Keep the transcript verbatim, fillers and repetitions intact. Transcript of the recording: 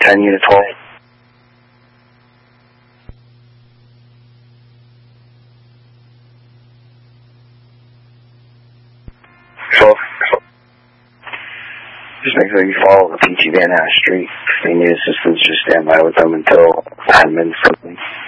ten, Unit twelve. twelve. Just make sure you follow the P T Van Ness Street. If they need assistance, just stand by with them until admin something.